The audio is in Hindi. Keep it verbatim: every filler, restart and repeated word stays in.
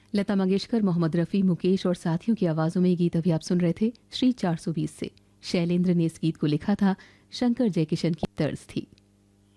लता मंगेशकर, मोहम्मद रफ़ी, मुकेश और साथियों की आवाज़ों में ये गीत अभी आप सुन रहे थे श्री चार सौ बीस से। शैलेंद्र ने इस गीत को लिखा था, शंकर जयकिशन की तर्ज थी।